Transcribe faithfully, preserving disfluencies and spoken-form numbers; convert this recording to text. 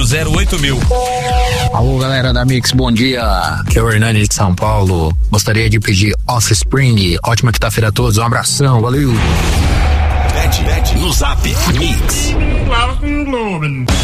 zero oito mil. Alô, galera da Mix, bom dia. Aqui é o Hernani de São Paulo. Gostaria de pedir Offspring. Ótima quinta-feira a todos. Um abração, valeu. Pede, pede no Zap Mix.